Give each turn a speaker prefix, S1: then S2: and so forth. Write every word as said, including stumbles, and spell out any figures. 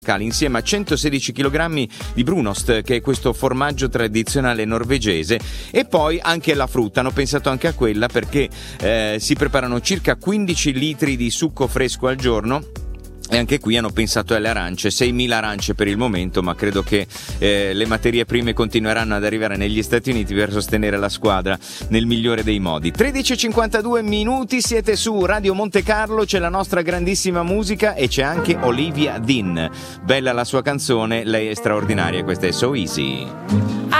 S1: insieme a centosedici chilogrammi di brunost, che è questo formaggio tradizionale norvegese, e poi anche la frutta. Hanno pensato anche a quella perché eh, si preparano circa quindici litri di succo fresco al giorno. E anche qui hanno pensato alle arance, seimila arance per il momento, ma credo che eh, le materie prime continueranno ad arrivare negli Stati Uniti per sostenere la squadra nel migliore dei modi. tredici e cinquantadue minuti, siete su Radio Monte Carlo, c'è la nostra grandissima musica e c'è anche Olivia Dean. Bella la sua canzone, lei è straordinaria, questa è So Easy.